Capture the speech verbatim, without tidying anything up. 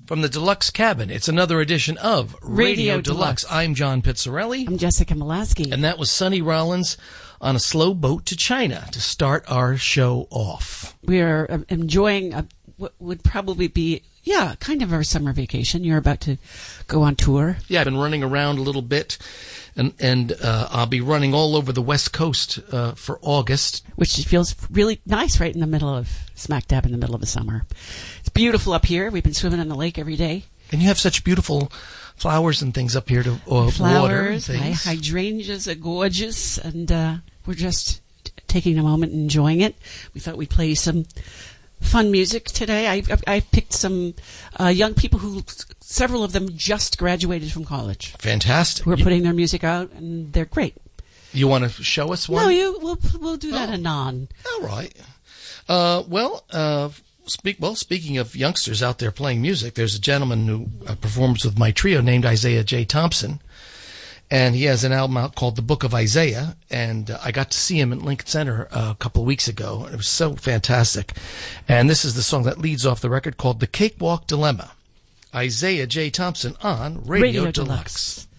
From the Deluxe Cabin, it's another edition of Radio, Radio Deluxe. Deluxe. I'm John Pizzarelli. I'm Jessica Molaski. And that was Sonny Rollins on a slow boat to China to start our show off. We are uh, enjoying a, what would probably be, yeah, kind of our summer vacation. You're about to go on tour. Yeah, I've been running around a little bit, and, and uh, I'll be running all over the West Coast uh, for August. Which feels really nice right in the middle of, smack dab in the middle of the summer. It's beautiful up here. We've been swimming in the lake every day. And you have such beautiful flowers and things up here to uh, flowers, water and things. My hydrangeas are gorgeous, and uh, we're just t- taking a moment and enjoying it. We thought we'd play some fun music today. I, I, I picked some uh, young people who, several of them just graduated from college. Fantastic. Who are you, putting their music out, and they're great. You want to show us one? No, you. We'll we'll do that oh. anon. All right. Uh, well, uh, speak. Well, speaking of youngsters out there playing music, there's a gentleman who uh, performs with my trio named Isaiah J. Thompson, and he has an album out called The Book of Isaiah. And uh, I got to see him at Lincoln Center uh, a couple of weeks ago, and it was so fantastic. And this is the song that leads off the record called "The Cakewalk Dilemma." Isaiah J. Thompson on Radio, Radio Deluxe. Deluxe.